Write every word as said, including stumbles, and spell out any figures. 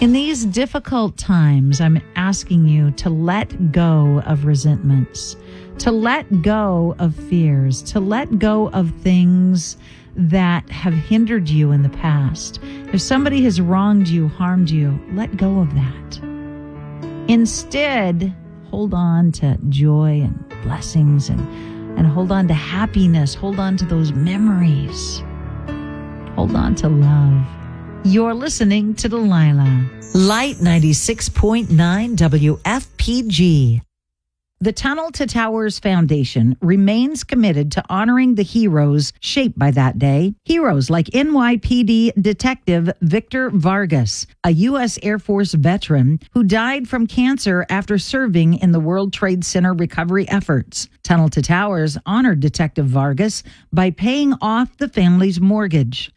In these difficult times, I'm asking you to let go of resentments, to let go of fears, to let go of things that have hindered you in the past. If somebody has wronged you, harmed you, let go of that. Instead, hold on to joy and blessings and, and hold on to happiness. Hold on to those memories. Hold on to love. You're listening to Delilah. Light ninety-six point nine W F P G. The Tunnel to Towers Foundation remains committed to honoring the heroes shaped by that day. Heroes like N Y P D Detective Victor Vargas, a U S Air Force veteran who died from cancer after serving in the World Trade Center recovery efforts. Tunnel to Towers honored Detective Vargas by paying off the family's mortgage.